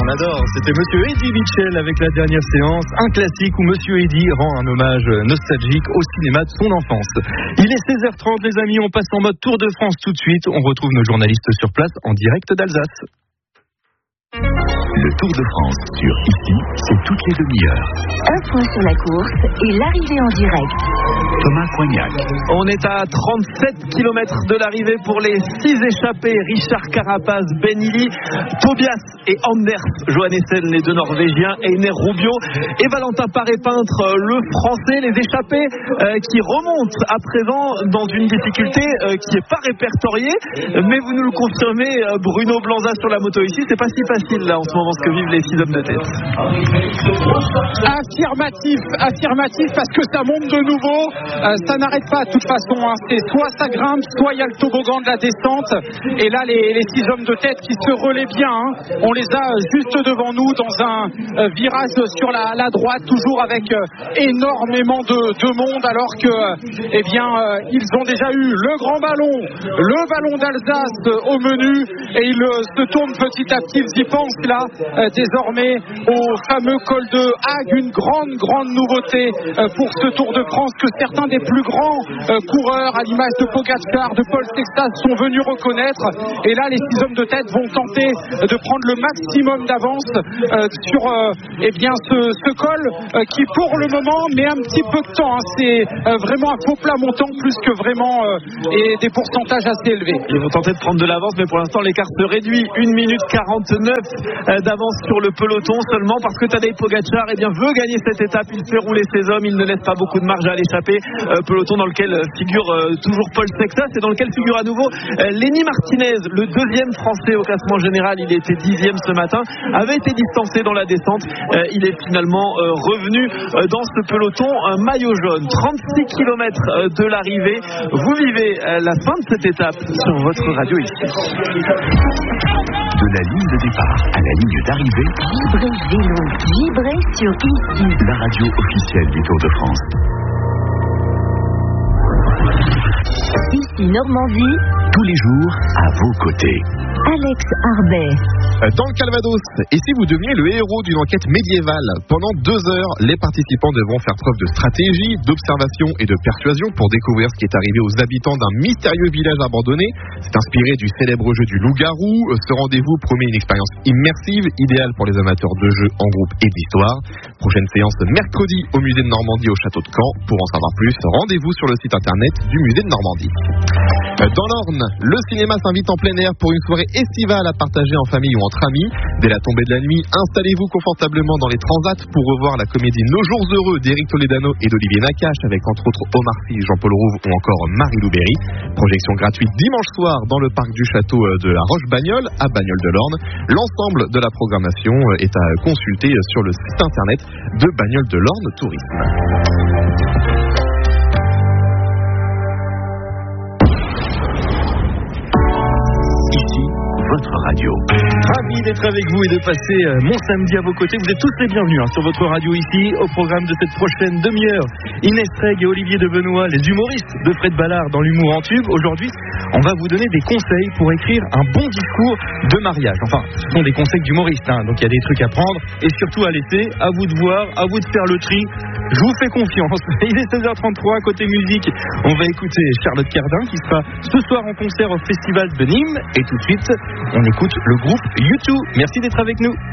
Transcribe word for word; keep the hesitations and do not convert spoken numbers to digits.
on adore. C'était Monsieur Eddie Mitchell avec La Dernière Séance, un classique où Monsieur Eddie rend un hommage nostalgique au cinéma de son enfance. Il est seize heures trente, les amis, on passe en mode Tour de France tout de suite. On retrouve nos journalistes sur place en direct d'Alsace. Le Tour de France sur Ici, c'est toutes les demi-heures. Un point sur la course et l'arrivée en direct. Thomas Coignac. On est à trente-sept kilomètres de l'arrivée pour les six échappés. Richard Carapaz, Ben Illy, Tobias et Anders Johannessen, les deux Norvégiens, Einer Rubio et Valentin Paré-Peintre, le Français. Les échappés euh, qui remontent à présent dans une difficulté euh, qui n'est pas répertoriée. Mais vous nous le confirmez, euh, Bruno Blanza sur la moto ici, c'est pas si facile là en ce moment ce que vivent les six hommes de tête. Affirmatif, affirmatif parce que ça monte de nouveau, euh, ça n'arrête pas de toute façon, hein. C'est soit ça grimpe, soit il y a le toboggan de la descente et là les, les six hommes de tête qui se relaient bien, hein. On les a juste devant nous dans un euh, virage sur la, la droite, toujours avec euh, énormément de, de monde alors que euh, eh bien euh, ils ont déjà eu le grand ballon, le ballon d'Alsace euh, au menu et ils euh, se tournent petit à petit, ils y pensent là euh, désormais au fameux col de Hague, une grande grande nouveauté euh, pour ce Tour de France que certains des plus grands euh, coureurs à l'image de Pogacar, de Paul Sextas sont venus reconnaître et là les six hommes de tête vont tenter de prendre le maximum d'avance euh, sur euh, eh bien ce, ce col euh, qui pour le moment met un petit peu de temps, hein. C'est euh, vraiment un faux plat montant plus que vraiment euh, et des pourcentages assez élevés. Ils vont tenter de prendre de l'avance mais pour l'instant l'écart se réduit, une minute quarante-neuf d'avance sur le peloton seulement parce que Tadej Pogacar eh bien, veut gagner cette étape, il fait rouler ses hommes, il ne laisse pas beaucoup de marge à l'échappée, euh, peloton dans lequel figure euh, toujours Paul Sextas et dans lequel figure à nouveau euh, Lenny Martinez, le deuxième français au classement général, il était dixième ce matin, avait été distancé dans la descente, euh, il est finalement euh, revenu euh, dans ce peloton un maillot jaune. Trente-six kilomètres euh, de l'arrivée, vous vivez euh, la fin de cette étape sur votre radio ici. De la ligne de départ à la ligne d'arrivée, Vibrez vélo, vibrez sur Ici. la radio officielle du Tour de France. Ici Normandie, Tous les jours, à vos côtés. Alex Arbet. Dans le Calvados, et si vous deveniez le héros d'une enquête médiévale? Pendant deux heures, les participants devront faire preuve de stratégie, d'observation et de persuasion pour découvrir ce qui est arrivé aux habitants d'un mystérieux village abandonné. C'est inspiré du célèbre jeu du loup-garou. Ce rendez-vous promet une expérience immersive, idéale pour les amateurs de jeux en groupe et d'histoire. Prochaine séance mercredi au musée de Normandie au château de Caen. Pour en savoir plus, rendez-vous sur le site internet du musée de Normandie. Dans l'Orne, le cinéma s'invite en plein air pour une soirée estivale à partager en famille ou entre amis. Dès la tombée de la nuit, installez-vous confortablement dans les transats pour revoir la comédie Nos Jours Heureux d'Éric Toledano et d'Olivier Nakache avec entre autres Omar Sy, Jean-Paul Rouve ou encore Marie-Lou Berry. Projection gratuite dimanche soir dans le parc du château de la Roche-Bagnole à Bagnoles-de-l'Orne. L'ensemble de la programmation est à consulter sur le site internet de Bagnoles-de-l'Orne Tourisme. Votre radio. Ravi d'être avec vous et de passer euh, mon samedi à vos côtés. Vous êtes tous les bienvenus hein, sur votre radio ici. Au programme de cette prochaine demi-heure, Inès Reg et Olivier de Benoît, les humoristes de Fred Ballard dans l'humour en tube. Aujourd'hui, on va vous donner des conseils pour écrire un bon discours de mariage. Enfin, ce sont des conseils d'humoristes, hein, donc il y a des trucs à prendre et surtout à laisser. À vous de voir, à vous de faire le tri. Je vous fais confiance. Il est seize heures trente-trois, côté musique, on va écouter Charlotte Cardin qui sera ce soir en concert au Festival de Nîmes. Et tout de suite, on écoute le groupe U deux. Merci d'être avec nous.